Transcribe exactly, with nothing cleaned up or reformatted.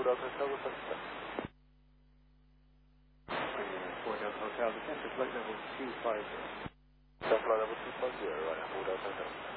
Delta Hotel, what's up? four Delta Hotel, descent to flight level two five zero. Flight level two five zero, right, four Delta Hotel.